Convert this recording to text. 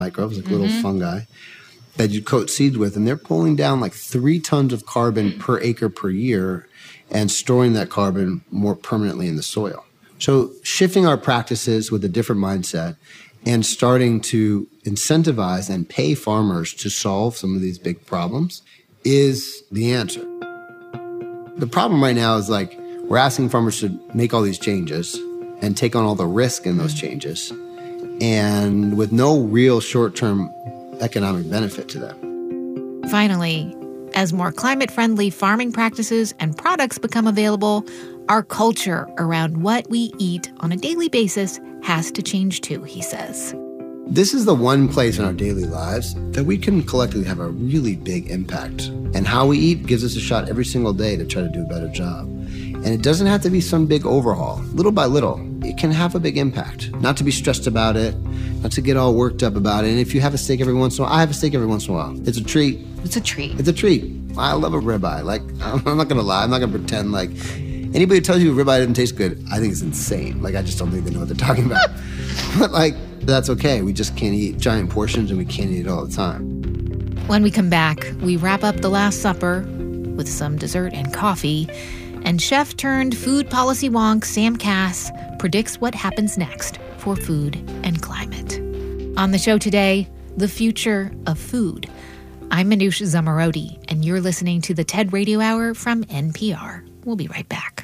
microbes, like little fungi, that you coat seeds with, and they're pulling down like 3 tons of carbon per acre per year and storing that carbon more permanently in the soil. So shifting our practices with a different mindset and starting to incentivize and pay farmers to solve some of these big problems is the answer. The problem right now is like we're asking farmers to make all these changes and take on all the risk in those changes, and with no real short-term economic benefit to them. Finally, as more climate-friendly farming practices and products become available, our culture around what we eat on a daily basis has to change too, he says. This is the one place in our daily lives that we can collectively have a really big impact. And how we eat gives us a shot every single day to try to do a better job. And it doesn't have to be some big overhaul. Little by little, it can have a big impact. Not to be stressed about it, not to get all worked up about it. And if you have a steak every once in a while, I have a steak every once in a while. It's a treat. It's a treat. It's a treat. I love a ribeye. Like, I'm not going to lie. I'm not going to pretend like anybody who tells you ribeye doesn't taste good, I think it's insane. Like, I just don't think they know what they're talking about. But like, that's okay. We just can't eat giant portions, and we can't eat it all the time. When we come back, we wrap up the Last Supper with some dessert and coffee, and chef-turned-food policy wonk Sam Kass predicts what happens next for food and climate. On the show today, the future of food. I'm Manoush Zomorodi, and you're listening to the TED Radio Hour from NPR. We'll be right back.